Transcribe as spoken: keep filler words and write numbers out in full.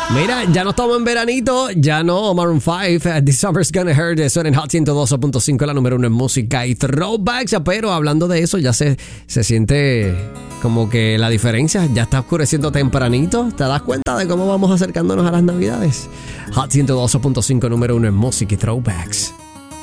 Mira, ya no estamos en veranito, ya no, Maroon five, uh, This Summer's Gonna Hurt, eso en Hot ciento dos punto cinco, la número uno en música y throwbacks, pero hablando de eso, ya se, se siente como que la diferencia, ya está oscureciendo tempranito, ¿te das cuenta de cómo vamos acercándonos a las navidades? Hot ciento dos punto cinco, número uno en música y throwbacks.